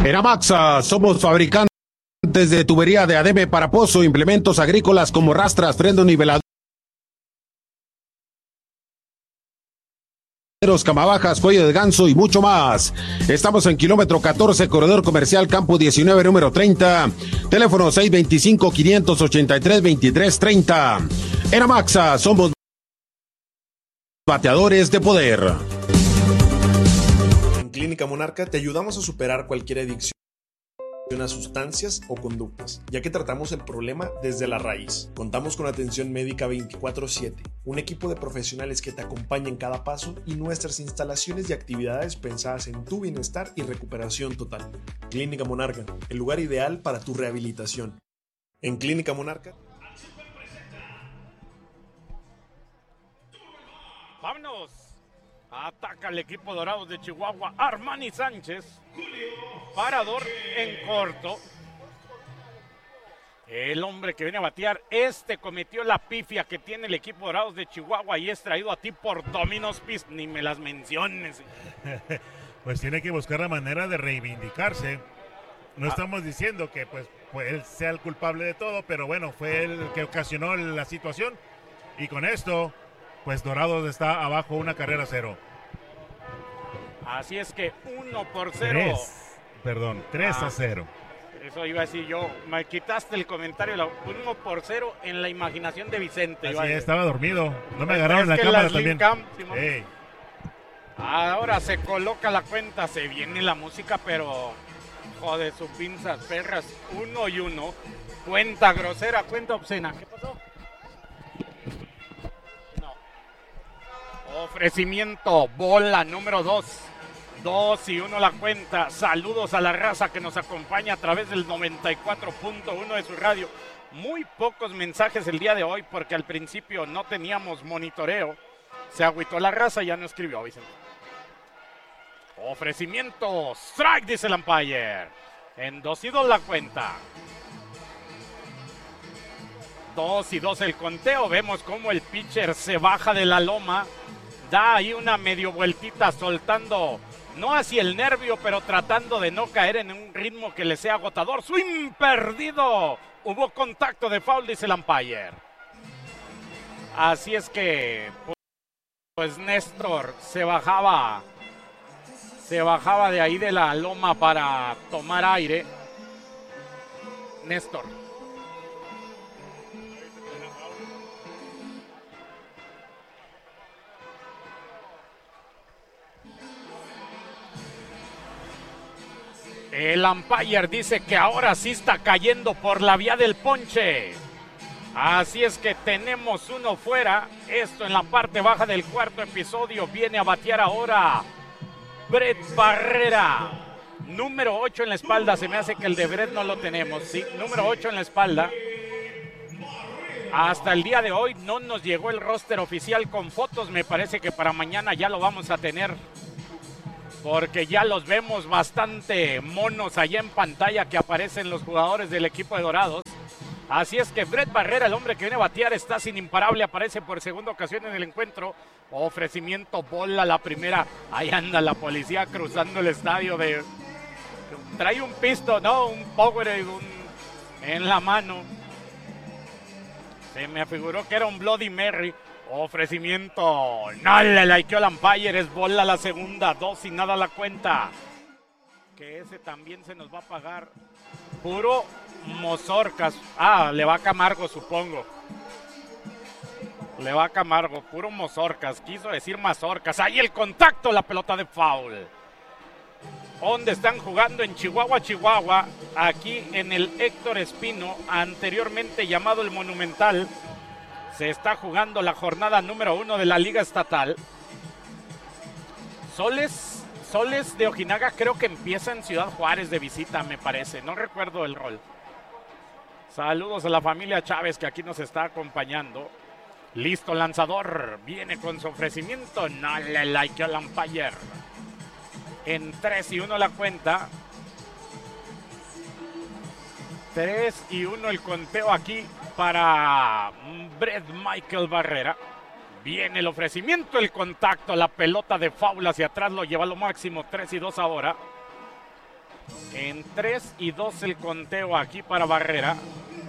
En Amaxa somos fabricantes de tubería de ADM para pozo, implementos agrícolas como rastras, frenos, niveladoras, camabajas, cuello de ganso y mucho más. Estamos en kilómetro 14, corredor comercial Campo 19, número 30. Teléfono 625-583-2330. En Amaxa somos bateadores de poder. En Clínica Monarca te ayudamos a superar cualquier adicción a sustancias o conductas, ya que tratamos el problema desde la raíz. Contamos con atención médica 24/7, un equipo de profesionales que te acompaña en cada paso y nuestras instalaciones y actividades pensadas en tu bienestar y recuperación total. Clínica Monarca, el lugar ideal para tu rehabilitación. En Clínica Monarca. ¡Vámonos! Ataca el equipo Dorados de Chihuahua, Armani Sánchez. Parador en corto. El hombre que viene a batear, cometió la pifia que tiene el equipo Dorados de Chihuahua y es traído a ti por Domino's Pizza. Ni me las menciones. Pues tiene que buscar la manera de reivindicarse. No estamos diciendo que pues él sea el culpable de todo, pero bueno, fue él que ocasionó la situación. Y con esto, pues Dorados está abajo 1-0. Así es que 1-0. 3-0. Eso iba a decir yo. Me quitaste el comentario. 1-0 en la imaginación de Vicente. Así es, estaba dormido. No me agarraron la cámara también. Hey. Ahora se coloca la cuenta. Se viene la música, pero joder, sus pinzas perras. 1-1. Cuenta grosera, cuenta obscena. ¿Qué pasó? No. Ofrecimiento, bola número 2. 2-1 la cuenta. Saludos a la raza que nos acompaña a través del 94.1 de su radio. Muy pocos mensajes el día de hoy porque al principio no teníamos monitoreo. Se agüitó la raza y ya no escribió, Vicente. Ofrecimiento, strike, dice el umpire. En 2-2 la cuenta. 2-2 el conteo. Vemos cómo el pitcher se baja de la loma. Da ahí una medio vueltita soltando, no hacia el nervio, pero tratando de no caer en un ritmo que le sea agotador. Swing perdido. Hubo contacto de foul, dice el umpire. Así es que, pues Néstor se bajaba de ahí de la loma para tomar aire. Néstor. El umpire dice que ahora sí está cayendo por la vía del ponche. Así es que tenemos uno fuera. Esto en la parte baja del cuarto episodio. Viene a batear ahora Brett Barrera. Número 8 en la espalda. Se me hace que el de Brett no lo tenemos. Sí, número 8 en la espalda. Hasta el día de hoy no nos llegó el roster oficial con fotos. Me parece que para mañana ya lo vamos a tener, porque ya los vemos bastante monos allá en pantalla que aparecen los jugadores del equipo de Dorados. Así es que Brett Barrera, el hombre que viene a batear, está sin imparable, aparece por segunda ocasión en el encuentro. Ofrecimiento, bola la primera. Ahí anda la policía cruzando el estadio. Trae un pisto, no, un Powerade en la mano. Se me afiguró que era un Bloody Mary. Ofrecimiento, no le likeó al umpire, es bola la segunda, 2-0 la cuenta. Que ese también se nos va a pagar. Puro Mozorcas. Le va a Camargo, supongo. Le va a Camargo, puro Mozorcas. Quiso decir Mazorcas. Ahí el contacto, la pelota de foul. ¿Dónde están jugando? En Chihuahua, Chihuahua. Aquí en el Héctor Espino, anteriormente llamado el Monumental. Se está jugando la jornada número 1 de la Liga Estatal. Soles de Ojinaga creo que empieza en Ciudad Juárez de visita, me parece. No recuerdo el rol. Saludos a la familia Chávez que aquí nos está acompañando. Listo, lanzador. Viene con su ofrecimiento. No le likeó al umpire. En 3-1 la cuenta. 3-1 el conteo aquí para Brett Michael Barrera. Viene el ofrecimiento, el contacto, la pelota de foul hacia atrás lo lleva a lo máximo. 3-2 ahora. En 3-2 el conteo aquí para Barrera.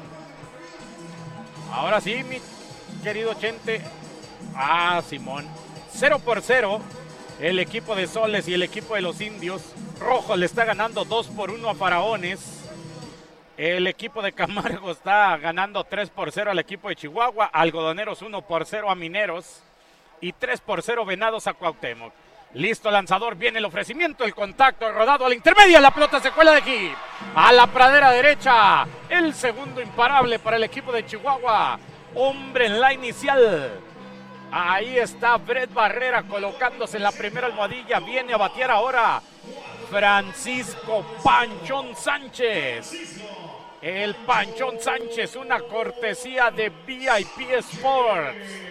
Ahora sí, mi querido Chente. Simón. 0-0. El equipo de Soles y el equipo de los Indios. Rojo le está ganando 2-1 a Faraones. El equipo de Camargo está ganando 3-0 al equipo de Chihuahua. Algodoneros 1-0 a Mineros. Y 3-0 Venados a Cuauhtémoc. Listo, lanzador, viene el ofrecimiento, el contacto, rodado a la intermedia, la pelota se cuela de aquí. A la pradera derecha, el segundo imparable para el equipo de Chihuahua. Hombre en la inicial. Ahí está Brett Barrera colocándose en la primera almohadilla. Viene a batear ahora Francisco Panchón Sánchez. El Panchón Sánchez, una cortesía de VIP Sports.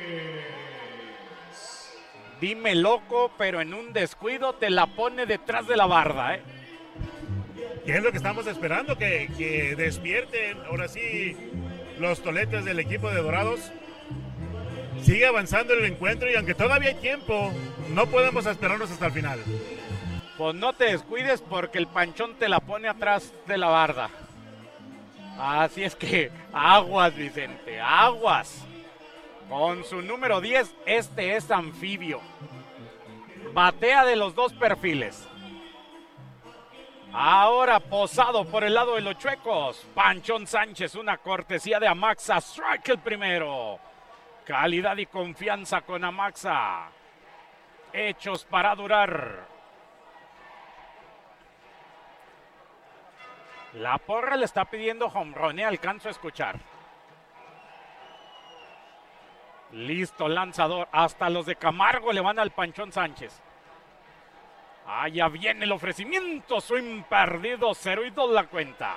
Dime loco, pero en un descuido te la pone detrás de la barda, ¿eh? ¿Qué es lo que estamos esperando? Que despierten ahora sí los toletes del equipo de Dorados. Sigue avanzando el encuentro y aunque todavía hay tiempo, no podemos esperarnos hasta el final. Pues no te descuides porque el Panchón te la pone atrás de la barda. Así es que aguas, Vicente, aguas. Con su número 10, este es anfibio. Batea de los dos perfiles. Ahora posado por el lado de los chuecos. Panchón Sánchez, una cortesía de Amaxa. Strike el primero. Calidad y confianza con Amaxa. Hechos para durar. La porra le está pidiendo home run, alcanzo a escuchar. Listo, lanzador. Hasta los de Camargo le van al Panchón Sánchez. Ya viene el ofrecimiento. Swing perdido, 0-2 la cuenta.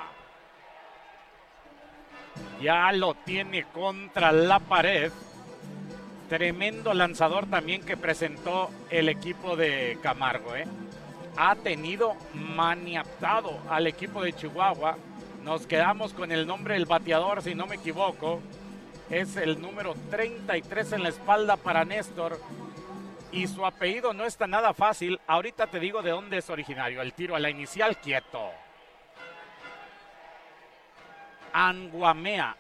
Ya lo tiene contra la pared. Tremendo lanzador también que presentó el equipo de Camargo, Ha tenido maniatado al equipo de Chihuahua. Nos quedamos con el nombre del bateador, si no me equivoco. Es el número 33 en la espalda para Néstor. Y su apellido no está nada fácil. Ahorita te digo de dónde es originario. El tiro a la inicial, quieto. Anguamea.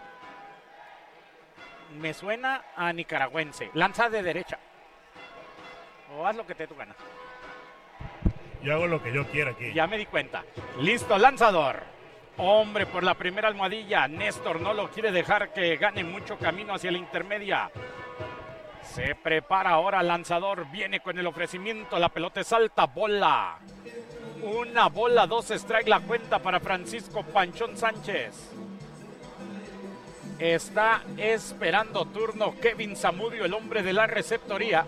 Me suena a nicaragüense. Lanza de derecha. O haz lo que te dé tu gana. Yo hago lo que yo quiera aquí. Ya me di cuenta. Listo, lanzador. Hombre, por la primera almohadilla. Néstor no lo quiere dejar que gane mucho camino hacia la intermedia. Se prepara ahora lanzador. Viene con el ofrecimiento. La pelota es alta. Bola. Una bola, 2 strike la cuenta para Francisco Panchón Sánchez. Está esperando turno Kevin Zamudio, el hombre de la receptoría.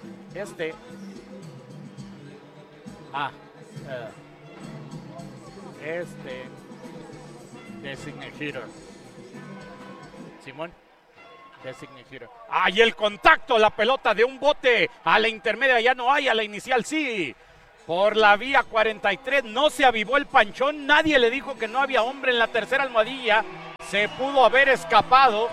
Designated hitter. Simón. Designated hitter. Y el contacto, la pelota de un bote a la intermedia, ya no hay, a la inicial sí. Por la vía 43, no se avivó el Panchón, nadie le dijo que no había hombre en la tercera almohadilla. Se pudo haber escapado.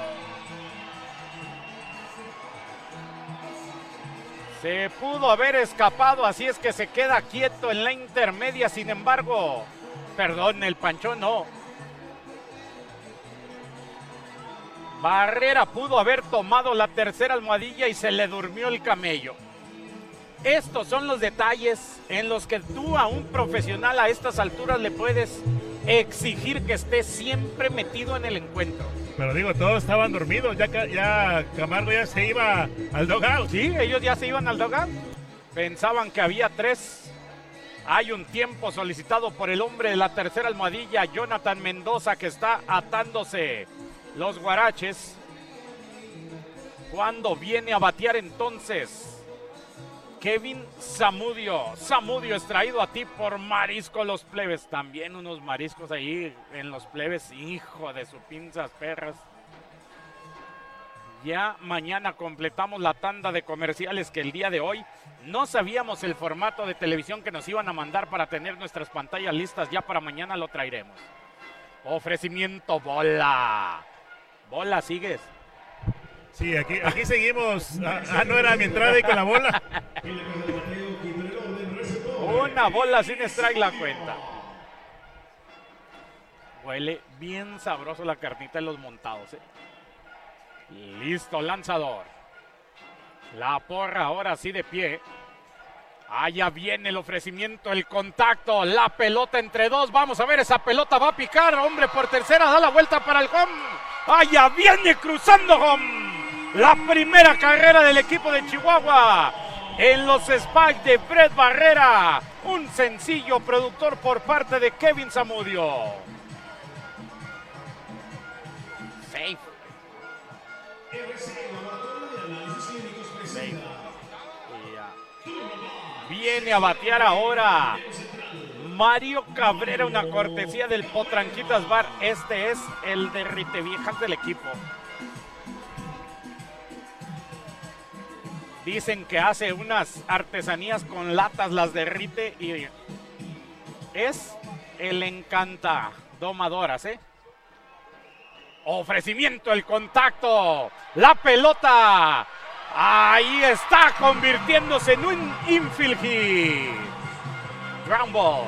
Así es que se queda quieto en la intermedia. Sin embargo, perdón, el Panchón no. Barrera pudo haber tomado la tercera almohadilla y se le durmió el camello. Estos son los detalles en los que tú a un profesional a estas alturas le puedes exigir que esté siempre metido en el encuentro. Pero digo, todos estaban dormidos, ya Camargo ya se iba al dugout. Sí, ellos ya se iban al dugout. Pensaban que había 3. Hay un tiempo solicitado por el hombre de la tercera almohadilla, Jonathan Mendoza, que está atándose los guaraches. Cuando viene a batear entonces Kevin Zamudio. Zamudio es traído a ti por Marisco Los Plebes. También unos mariscos ahí en Los Plebes. Hijo de sus pinzas perras. Ya mañana completamos la tanda de comerciales que el día de hoy no sabíamos el formato de televisión que nos iban a mandar para tener nuestras pantallas listas. Ya para mañana lo traeremos. Ofrecimiento, bola. Bola, ¿sigues? Sí, aquí seguimos. No era mi entrada y con la bola. Una bola sin strike la cuenta. Huele bien sabroso la carnita de los montados, Listo, lanzador. La porra ahora sí de pie. Allá viene el ofrecimiento, el contacto, la pelota entre dos. Vamos a ver, esa pelota va a picar. Hombre por tercera, da la vuelta para el home. Allá viene cruzando home. La primera carrera del equipo de Chihuahua en los spikes de Brett Barrera. Un sencillo productor por parte de Kevin Zamudio. Safe. Viene a batear ahora Mario Cabrera, una cortesía del Potranquitas Bar. Este es el derriteviejas del equipo. Dicen que hace unas artesanías con latas, las derrite y es el encanta domadoras, Ofrecimiento, el contacto, la pelota. Ahí está, convirtiéndose en un infield hit. Ground ball.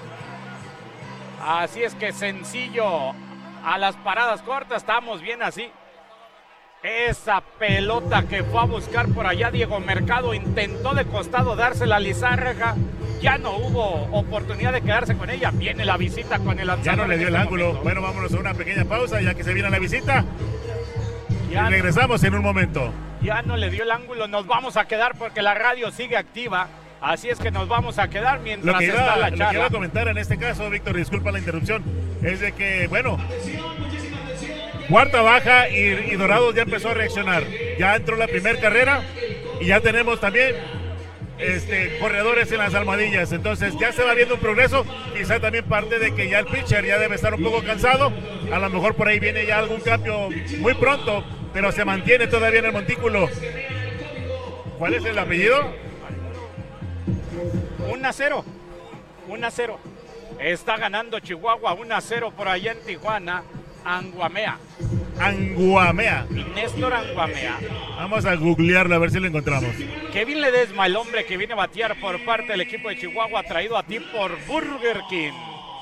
Así es que sencillo a las paradas cortas, estamos bien así. Esa pelota que fue a buscar por allá Diego Mercado, intentó de costado dársela a Lizárraga. Ya no hubo oportunidad de quedarse con ella. Viene la visita con el lanzador. Ya no le dio el ángulo. Momento. Bueno, vámonos a una pequeña pausa ya que se viene la visita. Ya y regresamos en un momento. Ya no le dio el ángulo. Nos vamos a quedar porque la radio sigue activa. Así es que nos vamos a quedar mientras está la charla. Lo que iba a comentar en este caso, Víctor, disculpa la interrupción, es de que, bueno, cuarta baja y Dorados ya empezó a reaccionar. Ya entró la primera carrera y ya tenemos también corredores en las almohadillas. Entonces ya se va viendo un progreso. Quizá también parte de que ya el pitcher ya debe estar un poco cansado. A lo mejor por ahí viene ya algún cambio muy pronto, pero se mantiene todavía en el montículo. ¿Cuál es el apellido? 1-0. Está ganando Chihuahua 1-0 por allá en Tijuana. Anguamea. Néstor Anguamea. Vamos a googlearlo a ver si lo encontramos. Kevin Ledesma, el hombre que viene a batear por parte del equipo de Chihuahua, traído a ti por Burger King.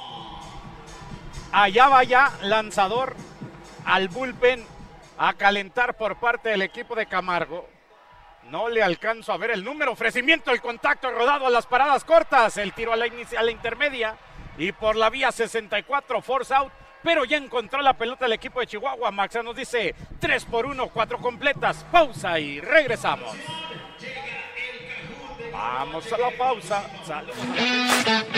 Allá vaya, lanzador al bullpen a calentar por parte del equipo de Camargo. No le alcanzo a ver el número. Ofrecimiento, el contacto rodado a las paradas cortas. El tiro a la intermedia. Y por la vía 64, force out. Pero ya encontró la pelota el equipo de Chihuahua. Maxa nos dice 3-1, 4 completas. Pausa y regresamos. Vamos a la pausa. Saludos.